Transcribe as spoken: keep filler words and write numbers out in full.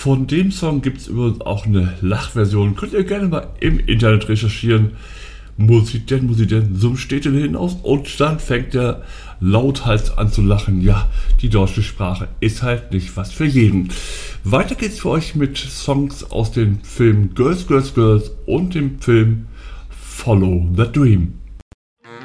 Von dem Song gibt es übrigens auch eine Lachversion. Könnt ihr gerne mal im Internet recherchieren. Muss ich denn, muss ich denn, so steht er hinaus und dann fängt er lauthals an zu lachen. Ja, die deutsche Sprache ist halt nicht was für jeden. Weiter geht's für euch mit Songs aus den Filmen Girls, Girls, Girls und dem Film Follow the Dream.